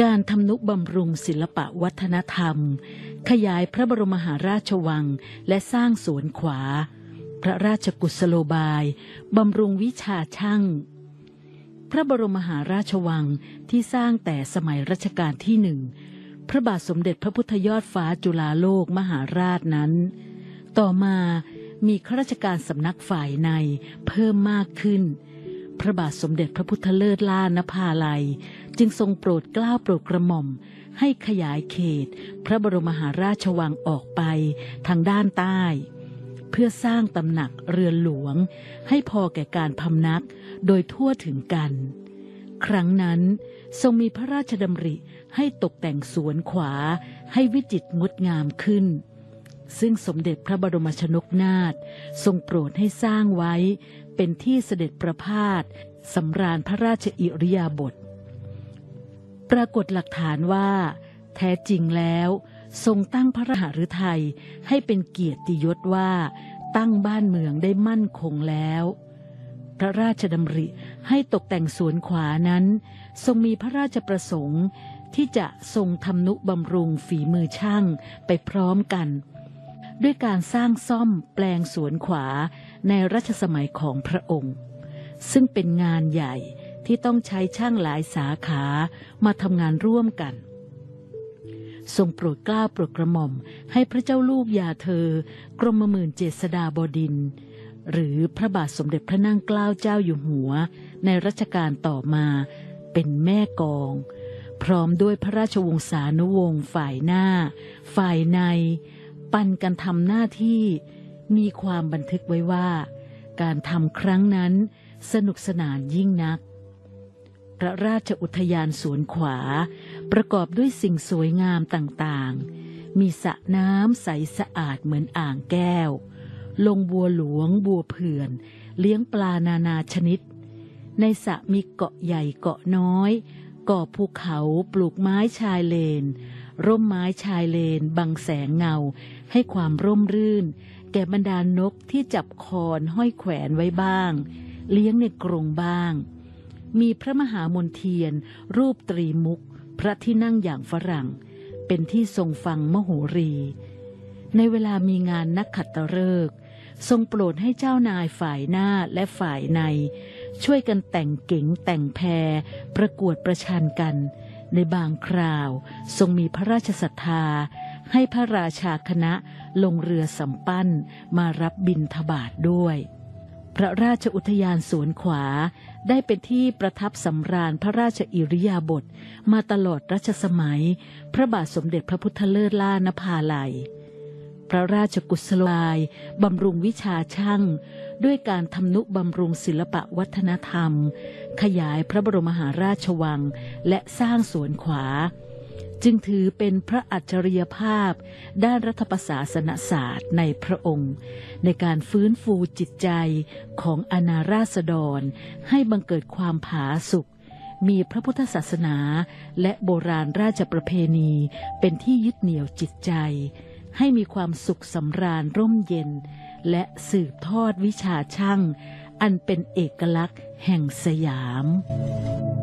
การทำนุบำรุงศิลปะวัฒนธรรมขยายพระบรมมหาราชวังและสร้างสวนขวาพระราชกุศโลบายบำรุงวิชาช่างพระบรมมหาราชวังที่สร้างแต่สมัยรัชกาลที่1พระบาทสมเด็จพระพุทธยอดฟ้าจุฬาโลกมหาราชนั้นต่อมามีข้าราชการสำนักฝ่ายในเพิ่มมากขึ้นพระบาทสมเด็จพระพุทธเลิศล่านภาลัยจึงทรงโปรดเกล้าโปรดกระหม่อมให้ขยายเขตพระบรมมหาราชวังออกไปทางด้านใต้เพื่อสร้างตำหนักเรือนหลวงให้พอแก่การพำนักโดยทั่วถึงกันครั้งนั้นทรงมีพระราชดำริให้ตกแต่งสวนขวาให้วิจิตรงดงามขึ้นซึ่งสมเด็จพระบรมชนกนาถทรงโปรดให้สร้างไว้เป็นที่เสด็จประพาสสำราญพระราชอิริยาบถปรากฏหลักฐานว่าแท้จริงแล้วทรงตั้งพระฤทัยให้เป็นเกียรติยศว่าตั้งบ้านเมืองได้มั่นคงแล้วพระราชดำริให้ตกแต่งสวนขวานั้นทรงมีพระราชประสงค์ที่จะทรงทำนุบำรุงฝีมือช่างไปพร้อมกันด้วยการสร้างซ่อมแปลงสวนขวาในรัชสมัยของพระองค์ซึ่งเป็นงานใหญ่ที่ต้องใช้ช่างหลายสาขามาทำงานร่วมกันทรงโปรดเกล้าโปรดกระหม่อมให้พระเจ้าลูกยาเธอกรมหมื่นเจษฎาบดินทร์หรือพระบาทสมเด็จพระนั่งเกล้าเจ้าอยู่หัวในรัชกาลต่อมาเป็นแม่กองพร้อมด้วยพระราชวงศานุวงศ์ฝ่ายหน้าฝ่ายในปันกันทำหน้าที่มีความบันทึกไว้ว่าการทำครั้งนั้นสนุกสนานยิ่งนักพระราชอุทยานสวนขวาประกอบด้วยสิ่งสวยงามต่างๆมีสระน้ำใสสะอาดเหมือนอ่างแก้วลงบัวหลวงบัวเผื่อนเลี้ยงปลานานาชนิดในสระมีเกาะใหญ่เกาะน้อยก่อภูเขาปลูกไม้ชายเลนร่มไม้ชายเลนบังแสงเงาให้ความร่มรื่นแก่บรรดานกที่จับคอนห้อยแขวนไว้บ้างเลี้ยงในกรงบ้างมีพระมหามนเทียนรูปตรีมุกพระที่นั่งอย่างฝรั่งเป็นที่ทรงฟังมโหรีในเวลามีงานนักขัตฤกษ์ทรงโปรดให้เจ้านายฝ่ายหน้าและฝ่ายในช่วยกันแต่งเก๋งแต่งแพประกวดประชันกันในบางคราวทรงมีพระราชศรัทธาให้พระราชาคณะลงเรือสำปั้นมารับบิณฑบาตด้วยพระราชอุทยานสวนขวาได้เป็นที่ประทับสำราญพระราชอิริยาบถมาตลอดรัชสมัยพระบาทสมเด็จพระพุทธเลิศล่านภาลัยพระราชกุศโลบายบำรุงวิชาช่างด้วยการทำนุบำรุงศิลปะวัฒนธรรมขยายพระบรมมหาราชวังและสร้างสวนขวาจึงถือเป็นพระอัจฉริยภาพด้านรัฐประศาสนศาสตร์ในพระองค์ในการฟื้นฟูจิตใจของอาณาราษฎรให้บังเกิดความผาสุกมีพระพุทธศาสนาและโบราณราชประเพณีเป็นที่ยึดเหนี่ยวจิตใจให้มีความสุขสำราญร่มเย็นและสืบทอดวิชาช่างอันเป็นเอกลักษณ์แห่งสยาม